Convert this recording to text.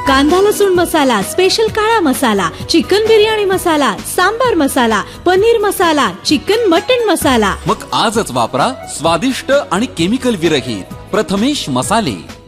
कांदा लसूण मसाला, स्पेशल काळा मसाला, चिकन बिर्याणी मसाला, सांबार मसाला, पनीर मसाला, चिकन मटन मसाला. मग आजच वापरा स्वादिष्ट आणि केमिकल विरहित प्रथमेश मसाले.